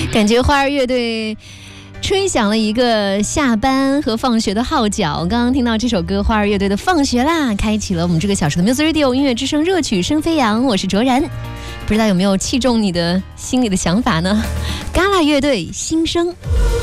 感觉花儿乐队吹响了一个下班和放学的号角。刚刚听到这首歌，花儿乐队的《放学啦》开启了我们这个小时的 Music Radio 音乐之声热曲声飞扬。我是卓然，不知道有没有击中你的心里的想法呢？嘎啦乐队新生。